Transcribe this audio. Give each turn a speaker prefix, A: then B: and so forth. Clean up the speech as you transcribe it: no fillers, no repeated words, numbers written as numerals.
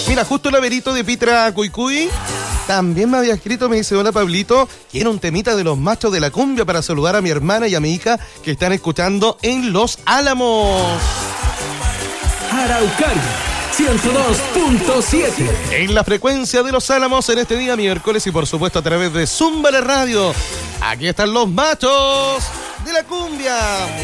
A: Mira, justo el Averito de Pitra Cuycuy también me había escrito, me dice: hola Pablito, quiero un temita de los machos de la cumbia para saludar a mi hermana y a mi hija que están escuchando en Los Álamos.
B: Araucaria 102.7
A: en la frecuencia de Los Álamos en este día miércoles y por supuesto a través de Zúmbale Radio. Aquí están los machos de la cumbia.